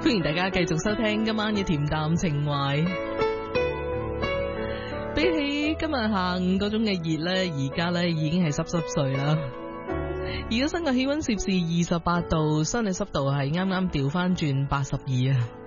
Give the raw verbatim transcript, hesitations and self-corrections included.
歡迎大家繼續收聽今晚嘅恬淡情懷。比起今日下午嗰種嘅熱咧，而家咧已經係濕濕碎啦。而家新嘅氣溫攝氏二十八度，相對濕度係啱啱調翻轉八十二啊。